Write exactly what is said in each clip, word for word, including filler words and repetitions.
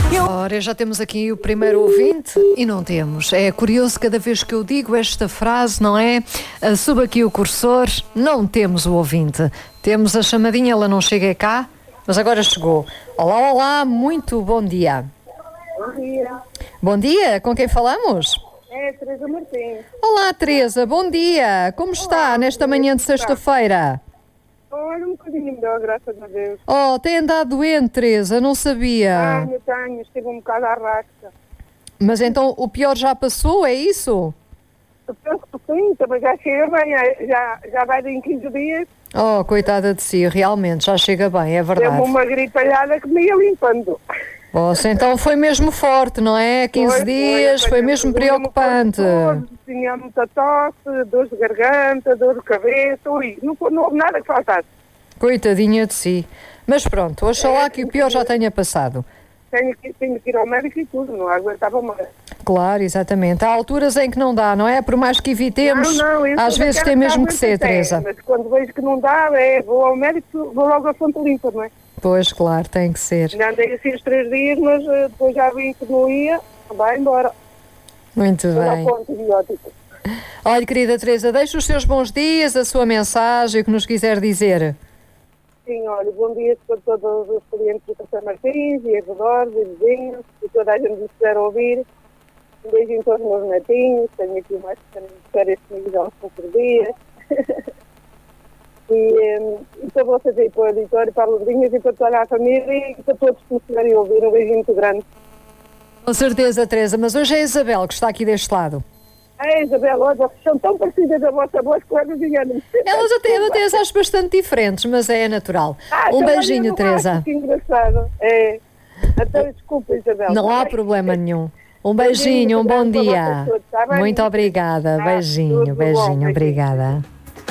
Ora, já temos aqui o primeiro ouvinte e não temos. É curioso cada vez que eu digo esta frase, não é? Uh, suba aqui o cursor, não temos o ouvinte. Temos a chamadinha, ela não chega cá, mas agora chegou. Olá, olá, muito bom dia. Bom dia. Bom dia, com quem falamos? É, Teresa Martins. Olá, Teresa, bom dia. Como está Olá, nesta manhã de sexta-feira? Olha, um bocadinho melhor, graças a Deus. Oh, tem andado doente, Teresa, não sabia. Tenho, tenho, estive um bocado à rasca. Mas então o pior já passou, é isso? Eu penso que sim, também já chega bem, já, já vai em quinze dias. Oh, coitada de si, realmente, já chega bem, é verdade. Deu-me uma gripalhada que me ia limpando. Nossa, então foi mesmo forte, não é? quinze Foi, dias, foi, foi, mesmo foi, preocupante. todo, tinha muita tosse, dor de garganta, dor de cabeça, ui, não, não houve nada que faltasse. Coitadinha de si. Mas pronto, oxalá que o pior já tenha passado. Tenho que, tenho que ir ao médico e tudo, não aguentava mais. Claro, exatamente. Há alturas em que não dá, não é? Por mais que evitemos, não, não, às vezes tem mesmo que ser, Teresa. Mas quando vejo que não dá, é, vou ao médico, vou logo à fonte limpa, não é? Pois, claro, tem que ser. Já andei assim os três dias, mas uh, depois já vi que não ia, vai embora. Muito bem. Olha, querida Teresa, deixa os seus bons dias, a sua mensagem, o que nos quiser dizer. Sim, olha, bom dia para todos os clientes do Café Martins e arredores e vizinhos, e toda a gente que estiver a ouvir. Um beijinho para os meus netinhos, tenho aqui mais de férias comigo já uns poucos dias. E, um, e para vocês aí, para o editor, para as Ladrinhas e para toda a família e para todos que me estiverem a ouvir, um beijinho muito grande. Com certeza, Teresa, mas hoje é a Isabel que está aqui deste lado. É, Isabel, olha, vocês são tão parecidas a vossa voz que eu vizinha não sei. Elas até, até as acho bastante diferentes, mas é natural. Ah, um beijinho, Teresa. Acho, que engraçado. É. Então, desculpa, Isabel. Não há problema nenhum. Um beijinho, um bom dia. Muito obrigada. Beijinho, beijinho, obrigada.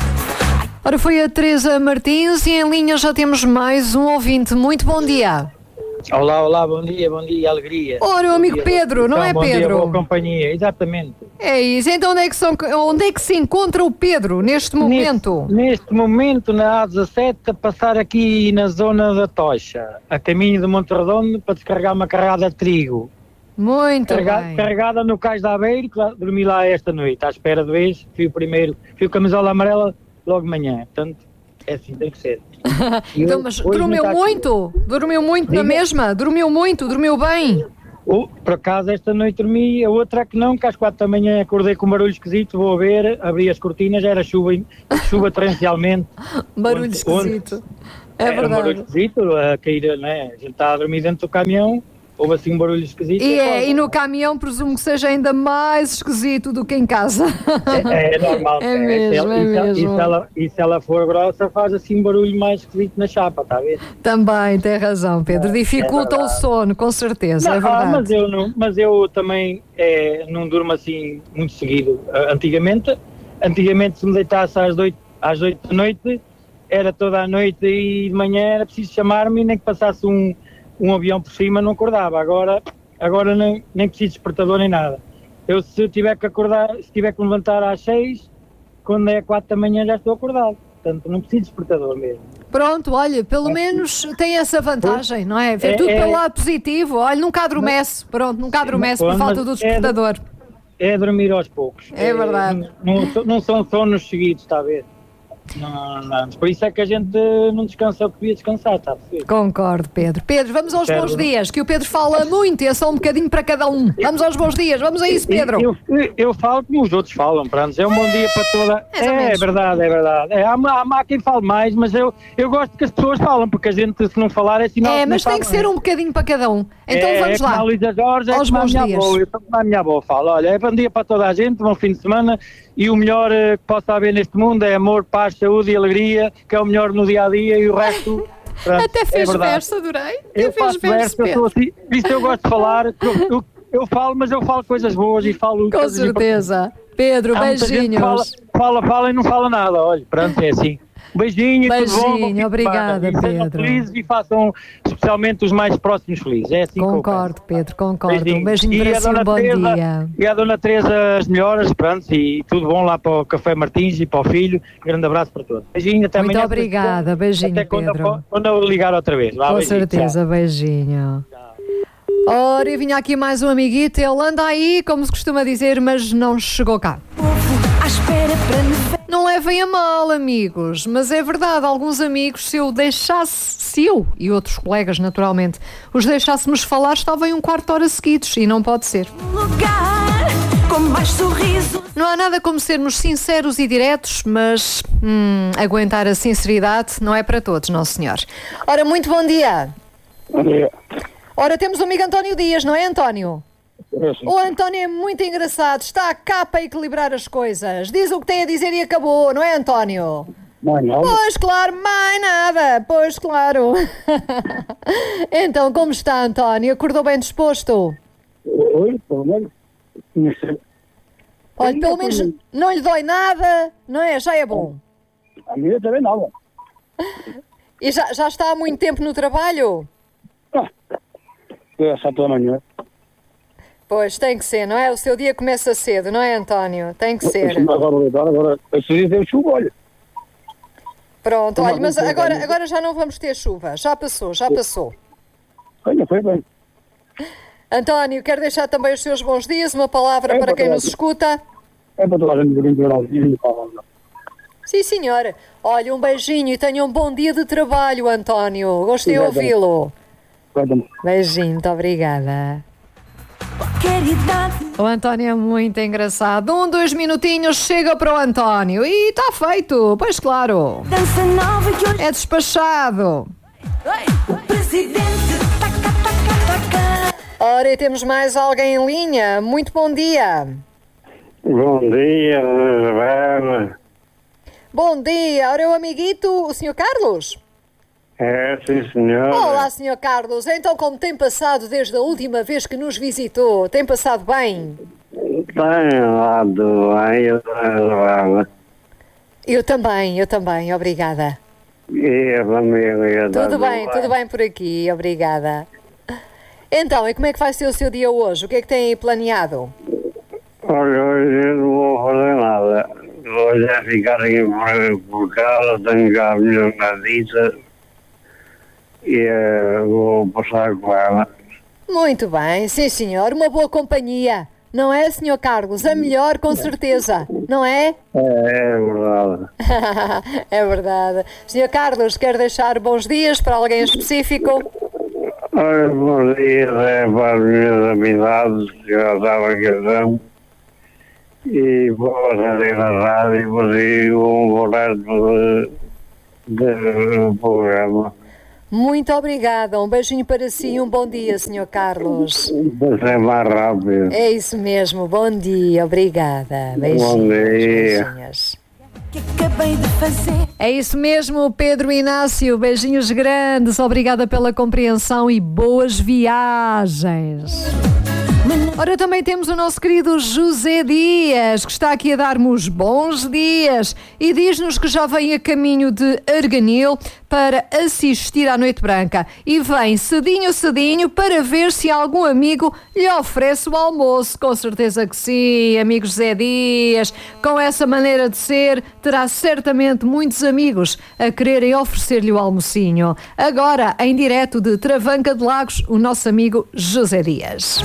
Ora, foi a Teresa Martins e em linha já temos mais um ouvinte. Muito bom dia. Olá, olá, bom dia, bom dia, alegria. Ora, o amigo Pedro, não é bom Pedro? Dia, boa companhia, exatamente. É isso, então onde é que, são, onde é que se encontra o Pedro neste momento? Neste, neste momento na A dezassete, a passar aqui na zona da Tocha, a caminho de Monte Redondo para descarregar uma carrada de trigo. Muito Carrega, bem. Carregada no Cais de Aveiro, que dormi lá esta noite, à espera de vez, fui o primeiro, fui o camisola amarela logo de manhã, portanto, é assim, tem que ser. Então, mas dormiu muito? Dormiu muito na mesma? Dormiu muito? Dormiu bem? Oh, por acaso esta noite dormi, a outra que não, que às quatro da manhã acordei com um barulho esquisito, vou a ver, abri as cortinas, era chuva, chuva torrencialmente. Barulho onde, esquisito. Onde, é era verdade. Um barulho esquisito, a cair, né? A gente está a dormir dentro do caminhão, houve assim um barulho esquisito. E, é, e no caminhão presumo que seja ainda mais esquisito do que em casa. É, é normal. É mesmo, é e, mesmo. Se, e, se ela, e se ela for grossa, faz assim um barulho mais esquisito na chapa, está a ver? Também, tem razão, Pedro. Dificulta é o sono, com certeza, não, é verdade. Ah, mas, eu não, mas eu também é, não durmo assim muito seguido. Antigamente, antigamente se me deitasse às oito, às oito da noite, era toda a noite e de manhã era preciso chamar-me e nem que passasse um, um avião por cima não acordava. Agora, agora nem, nem preciso de despertador nem nada. Eu se tiver que acordar, se tiver que me levantar às seis, quando é quatro da manhã já estou acordado. Portanto, não preciso de despertador mesmo. Pronto, olha, pelo menos tem essa vantagem, não é? Ver é, tudo é, pelo lado positivo. Olha, nunca adormece. Pronto, nunca adormece por falta do despertador. É, é dormir aos poucos. É verdade. É, não, não, não são sonos seguidos, está a ver? Não, não, por isso é que a gente não descansa o que devia descansar, está a perceber? Concordo, Pedro. Pedro, vamos aos Pedro. bons dias, que o Pedro fala muito e é só um bocadinho para cada um. Vamos aos bons dias, vamos a isso, Pedro. Eu, eu, eu falo como os outros falam, pronto. É um bom dia para toda... É, é verdade, é verdade. É, há, há, há quem fale mais, mas eu, eu gosto que as pessoas falam, porque a gente, se não falar, é sinal É, que mas não tem que fala, ser é. um bocadinho para cada um. Então é, vamos é lá. A Luísa Jorge, é aos como bons a minha dias. avó, eu sou como a minha avó fala. Olha, é bom dia para toda a gente, bom fim de semana e o melhor uh, que possa haver neste mundo é amor, paz, saúde e alegria, que é o melhor no dia a dia e o resto. Pronto, Até fez é verso, adorei. Até eu fez faço verso, verso, eu sou assim, visto eu gosto de falar, eu, eu, eu falo, mas eu falo coisas boas e falo. Com certeza. Pedro, há muita gente que beijinhos. Fala, fala, fala e não fala nada, olha, pronto, é assim. Beijinho, Beijinho, tudo bom, bom fim de obrigada, semana. E sejam Pedro. felizes e façam especialmente os mais próximos felizes. É assim que eu Concordo, Pedro, concordo. Beijinho. Um beijinho E para a si, um Dona bom Teresa- dia. E à Dona Teresa as melhoras, pronto, e tudo bom lá para o Café Martins e para o filho. Grande abraço para todos. Beijinho, até Muito amanhã. obrigada, beijinho, Até quando, Pedro. eu- quando eu ligar outra vez. Vá, Com beijinho, certeza, beijinho. Ora, e vinha aqui mais um amiguito, ele anda aí, como se costuma dizer, mas não chegou cá. Não levem a mal, amigos, mas é verdade, alguns amigos, se eu deixasse, se eu e outros colegas, naturalmente, os deixássemos falar, estavam em um quarto de hora seguidos, e não pode ser. Não há nada como sermos sinceros e diretos, mas hum, aguentar a sinceridade não é para todos, não senhor. Ora, muito bom dia. Bom dia. Ora, temos o amigo António Dias, não é, António? O António é muito engraçado, está cá para equilibrar as coisas. Diz o que tem a dizer e acabou, não é, António? Mais nada. Pois claro, mais nada, pois claro. Então, como está, António? Acordou bem disposto? Oi, pelo menos. Olha, pelo menos não lhe dói nada, não é? Já é bom. A minha também nada. E já, já está há muito tempo no trabalho? Ah, é às sete da manhã. Pois, tem que ser, não é? O seu dia começa cedo, não é, António? Tem que ser. Agora, agora, esse dia deu chuva, olha. Pronto, olha, mas agora, agora já não vamos ter chuva. Já passou, já passou. Olha, foi bem. António, quero deixar também os seus bons dias, uma palavra É para para quem toda nos a gente. escuta. É para toda a gente durante o Brasil. Sim, senhora. Olha, um beijinho e tenha um bom dia de trabalho, António. Gostei de Obrigado. ouvi-lo. Cuéntame. Beijinho, muito obrigada. O António é muito engraçado. Um, dois minutinhos, chega para o António. E está feito, pois claro. É despachado. Ora, e temos mais alguém em linha. Muito bom dia. Bom dia, Isabel. Bom dia. Ora, é o amiguito, o senhor Carlos? É, sim, senhor. Olá, senhor Carlos. Então, como tem passado desde a última vez que nos visitou? Tem passado bem? Tenho lá do bem, Isabel. Eu também, eu também. Obrigada. E a família. Tudo bem, tudo bem por aqui. Obrigada. Então, e como é que vai ser o seu dia hoje? O que é que tem aí planeado? Olha, hoje eu não vou fazer nada. Hoje é ficar aqui por, por casa, tenho cá a minha nadita e eh, vou passar com ela. Muito bem, sim senhor. Uma boa companhia. Não é, senhor Carlos? A melhor, com certeza. Não é? É, é verdade. É verdade. senhor Carlos, quer deixar bons dias para alguém específico? Olha, bom dia, é para as minhas amizades que eu estava casando e vou sair na rádio e vou ir um boleto de, de, de programa. Muito obrigada. Um beijinho para si e um bom dia, senhor Carlos. Para ser mais rápido. É isso mesmo. Bom dia. Obrigada. Beijinhos. Bom dia. Beijinhos. É isso mesmo, Pedro Inácio. Beijinhos grandes. Obrigada pela compreensão e boas viagens. Ora, também temos o nosso querido José Dias, que está aqui a dar-nos bons dias e diz-nos que já vem a caminho de Arganil para assistir à Noite Branca e vem cedinho, cedinho para ver se algum amigo lhe oferece o almoço. Com certeza que sim, amigo José Dias. Com essa maneira de ser, terá certamente muitos amigos a quererem oferecer-lhe o almocinho. Agora, em direto de Travanca de Lagos, o nosso amigo José Dias.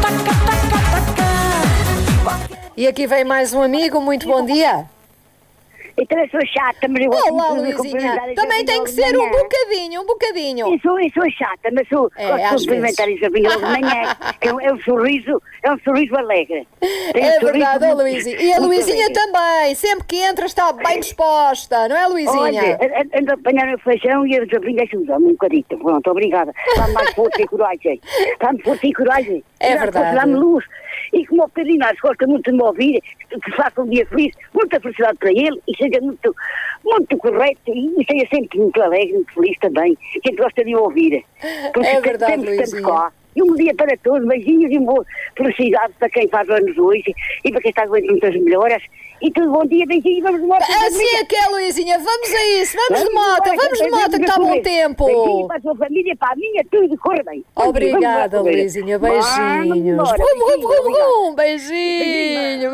E aqui vem mais um amigo, muito bom dia. Eu também sou chata, mas eu gosto Olá, muito de Luizinha. cumprimentar Também as tem que amigas ser de um manhã. bocadinho, um bocadinho. Eu sou, eu sou chata, mas sou, É, gosto às de cumprimentar vezes. as amigas de manhã, que é um, é um sorriso, é um sorriso alegre. Tem um É sorriso verdade, ó muito- Luizinha. E a muito Luizinha alegre. também, sempre que entra está bem disposta, não é, Luizinha? Olha, a- a- ando a apanhar o feijão e a desabrinha ajuda-me um bocadito. Pronto, obrigada. Dá-me mais força e coragem. Dá-me força e coragem. É Dá-me verdade. força, Dá-me luz. E como o Pedro Inácio gosta muito de me ouvir, que faça um dia feliz, muita felicidade para ele e seja muito, muito correto e seja sempre muito alegre, muito feliz também. Quem gosta de o ouvir. Porque É verdade, temos que Luizinha. cá. E um dia para todos, beijinhos e uma boa felicidade para quem faz anos hoje e para quem está doente muitas melhoras. E tudo bom dia, beijinhos, vamos embora. Assim é que é, Luizinha. Vamos a isso, vamos de moto, embora, vamos de moto que está bom Beijinho tempo. para a sua família, para a minha, tudo corre bem. Vamos Obrigada, embora, Luizinha. Vamos Beijinhos. embora, Bum, bum, beijinho, bum, obrigada. bum. Beijinho,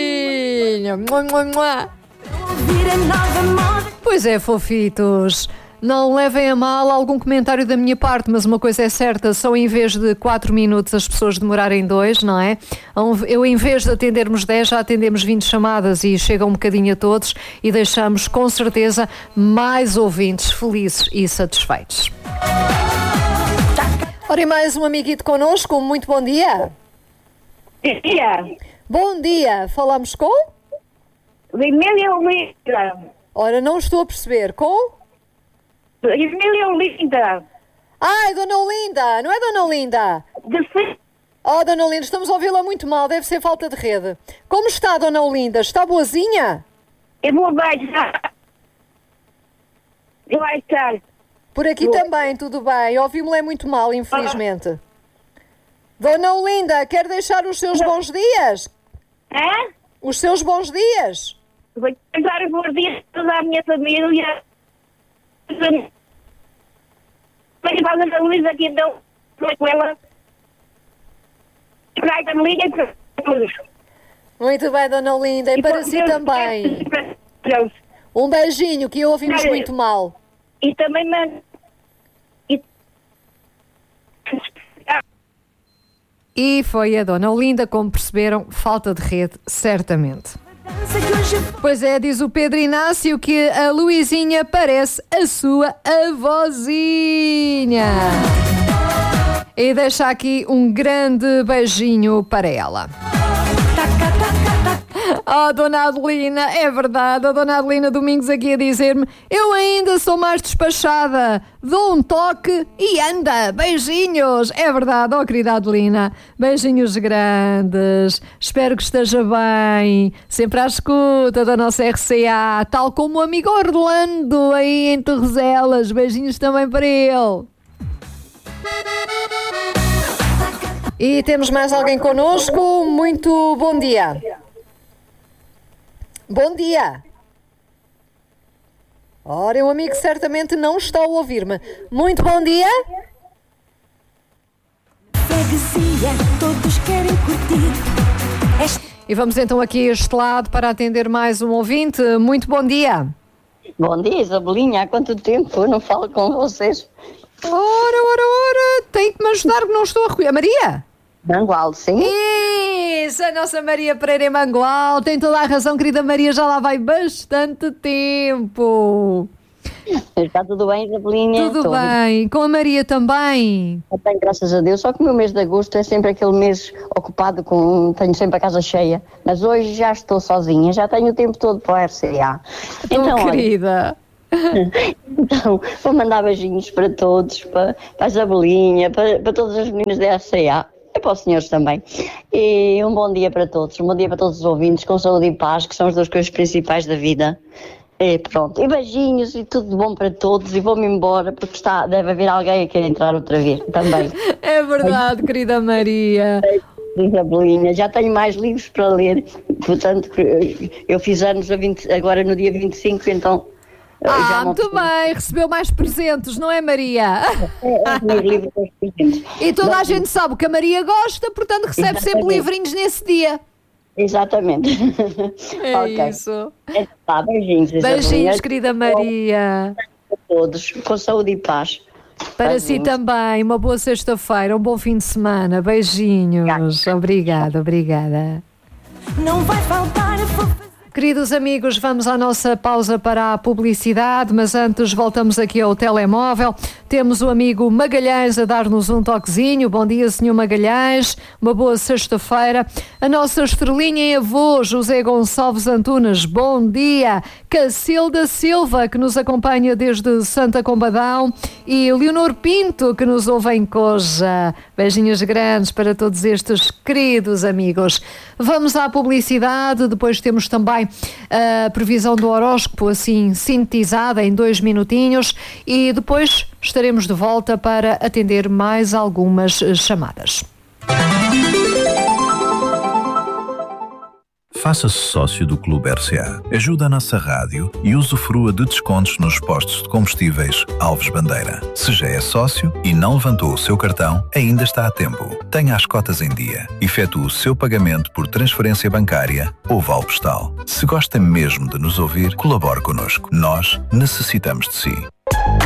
beijinho. Mua, mua, mua. Pois é, fofitos. Não levem a mal algum comentário da minha parte, mas uma coisa é certa, são em vez de quatro minutos as pessoas demorarem dois, não é? Eu, em vez de atendermos dez, já atendemos vinte chamadas e chega um bocadinho a todos e deixamos com certeza mais ouvintes felizes e satisfeitos. Ora, e mais um amiguito connosco, muito bom dia. Bom dia. Bom dia, falamos com? Emília Olinda. Ora, não estou a perceber, com? Emília Olinda. Ai, Dona Olinda, não é Dona Olinda? De sim. Oh, Dona Olinda, estamos a ouvi-la muito mal, deve ser falta de rede. Como está, Dona Olinda? Está boazinha? Eu vou baixar. Eu vou estar. Por aqui Boa. Também, tudo bem. Ouvimos-la muito mal, infelizmente. Ah. Dona Olinda, quer deixar os seus bons dias? É? Os seus bons dias? Vou deixar os bons dias a toda a minha família. Mas faz a Luísa aqui, então, com ela. Muito bem, Dona Olinda, e, e para si também. Um beijinho, que ouvimos é, muito mal. E também me... E... e foi a Dona Olinda, como perceberam, falta de rede, certamente. Pois é, diz o Pedro Inácio que a Luizinha parece a sua avózinha. E deixa aqui um grande beijinho para ela. Oh, Dona Adelina, é verdade, a Dona Adelina Domingos aqui a dizer-me: eu ainda sou mais despachada, dou um toque e anda, beijinhos. É verdade, oh querida Adelina, beijinhos grandes, espero que esteja bem, sempre à escuta da nossa R C A, tal como o amigo Orlando aí em Torrezelas, beijinhos também para ele. E temos mais alguém connosco, muito bom dia. Bom dia. Ora, um amigo certamente não está a ouvir-me. Muito bom dia. Freguesia, todos querem curtir. Este... E vamos então aqui a este lado para atender mais um ouvinte. Muito bom dia. Bom dia, Isabelinha. Há quanto tempo eu não falo com vocês? Ora, ora, ora. Tem que me ajudar que não estou a recolher. Maria? Mangual, sim. Isso, a nossa Maria Pereira em Mangual. Tem toda a razão, querida Maria, já lá vai bastante tempo. Está tudo bem, Isabelinha? Tudo Estou bem. A... Com a Maria também? Eu tenho, graças a Deus, só que o meu mês de agosto é sempre aquele mês ocupado com... Tenho sempre a casa cheia. Mas hoje já estou sozinha, já tenho o tempo todo para a R C A. Então, querida... Então, vou mandar beijinhos para todos, para, para a Isabelinha, para, para todas as meninas da R C A. E para os senhores também. E um bom dia para todos, um bom dia para todos os ouvintes, com saúde e paz, que são as duas coisas principais da vida. E pronto, e beijinhos e tudo de bom para todos, e vou-me embora, porque está, deve haver alguém a querer entrar outra vez também. É verdade, querida Maria. Isabelinha, já tenho mais livros para ler, portanto, eu fiz anos a vinte, agora no dia vinte e cinco, então... Ah, muito bem, recebeu mais presentes, não é, Maria? É, é os meus livros, os presentes. E toda a gente sabe que a Maria gosta, portanto recebe Exatamente. Sempre livrinhos nesse dia. Exatamente. É okay. Isso. É, tá, beijinhos, beijinhos, querida Maria. A todos, com saúde e paz. Para beijinhos. Si também, uma boa sexta-feira, um bom fim de semana. Beijinhos. Obrigada, obrigada. Não vai faltar a... Queridos amigos, vamos à nossa pausa para a publicidade, mas antes voltamos aqui ao telemóvel. Temos o amigo Magalhães a dar-nos um toquezinho. Bom dia, senhor Magalhães. Uma boa sexta-feira. A nossa estrelinha em avô, José Gonçalves Antunes. Bom dia. Cacilda Silva, que nos acompanha desde Santa Combadão. E Leonor Pinto, que nos ouve em Coja. Beijinhos grandes para todos estes queridos amigos. Vamos à publicidade, depois temos também a previsão do horóscopo assim sintetizada em dois minutinhos e depois estaremos de volta para atender mais algumas chamadas. Faça-se sócio do Clube R C A. Ajude a nossa rádio e usufrua de descontos nos postos de combustíveis Alves Bandeira. Se já é sócio e não levantou o seu cartão, ainda está a tempo. Tenha as cotas em dia. Efetue o seu pagamento por transferência bancária ou vale postal. Se gosta mesmo de nos ouvir, colabore connosco. Nós necessitamos de si.